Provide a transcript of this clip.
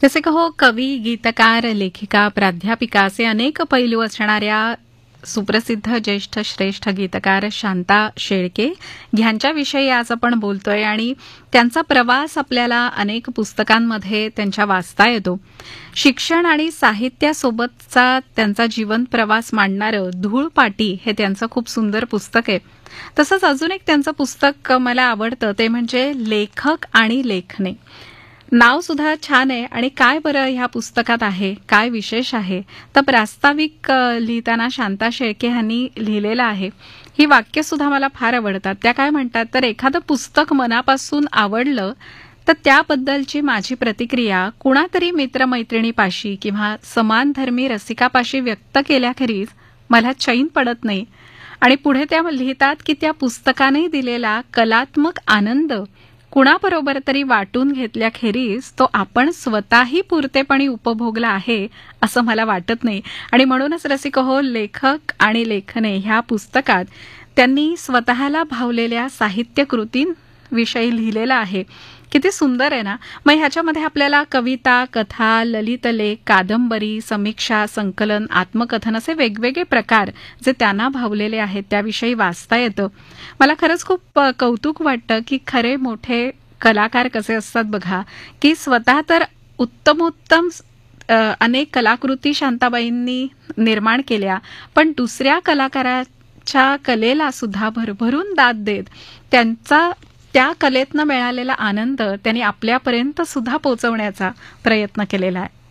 जसे का हो कवी, गीतकार, लेखिका, प्राध्यापिका असे अनेक पैलू असणाऱ्या सुप्रसिद्ध ज्येष्ठ श्रेष्ठ गीतकार शांता शेळके ह्यांच्याविषयी आज आपण बोलतोय आणि त्यांचा प्रवास आपल्याला अनेक पुस्तकांमध्ये त्यांच्या वाचता येतो. शिक्षण आणि साहित्यासोबतचा त्यांचा जीवन प्रवास मांडणारं धूळपाटी हे त्यांचं खूप सुंदर पुस्तक आहे. तसंच अजून एक त्यांचं पुस्तक मला आवडतं ते म्हणजे लेखक आणि लेखणे. नाव सुद्धा छान आहे. आणि काय बरं ह्या पुस्तकात आहे, काय विशेष आहे, तर प्रास्ताविक लिहिताना शांता शेळके यांनी लिहिलेलं आहे. ही वाक्य सुद्धा मला फार आवडतात. त्या काय म्हणतात, तर एखादं पुस्तक मनापासून आवडलं तर त्याबद्दलची माझी प्रतिक्रिया कुणातरी मित्रमैत्रिणीपाशी किंवा समानधर्मी रसिकापाशी व्यक्त केल्याखेरीज मला चैन पडत नाही. आणि पुढे त्या लिहितात की त्या पुस्तकाने दिलेला कलात्मक आनंद कुणाबरोबर तरी वाटून घेतल्याखेरीज तो आपण स्वतःही पुरतेपणी उपभोगला आहे असं मला वाटत नाही. आणि म्हणूनच रसिक हो, लेखक आणि लेखने ह्या पुस्तकात त्यांनी स्वतःला भावलेल्या साहित्य कृतींविषयी लिहिलेलं आहे. किती सुंदर आहे ना. मग ह्याच्यामध्ये आपल्याला कविता, कथा, ललित लेख, कादंबरी, समीक्षा, संकलन, आत्मकथन असे वेगवेगळे प्रकार जे त्यांना भावलेले आहेत त्याविषयी वाचता येतं. मला खरंच खूप कौतुक वाटतं की खरे मोठे कलाकार कसे असतात बघा, की स्वतः तर उत्तमोत्तम अनेक कलाकृती शांताबाईंनी निर्माण केल्या, पण दुसऱ्या कलाकाराच्या कलेला सुद्धा भरभरून दाद देत त्या कलेतनं मिळालेला आनंद त्यांनी आपल्यापर्यंत सुद्धा पोहोचवण्याचा प्रयत्न केलेला आहे.